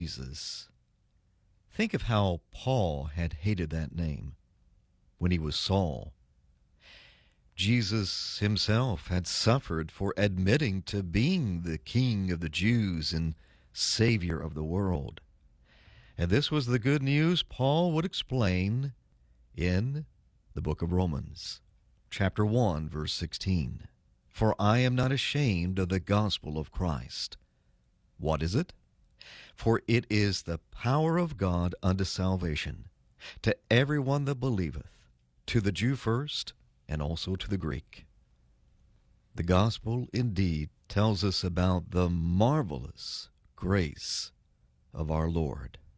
Jesus. Think of how Paul had hated that name when he was Saul. Jesus himself had suffered for admitting to being the King of the Jews and Savior of the world. And this was the good news Paul would explain in the book of Romans, chapter 1, verse 16. For I am not ashamed of the gospel of Christ. What is it? For it is the power of God unto salvation, to everyone that believeth, to the Jew first, and also to the Greek. The gospel indeed tells us about the marvelous grace of our Lord.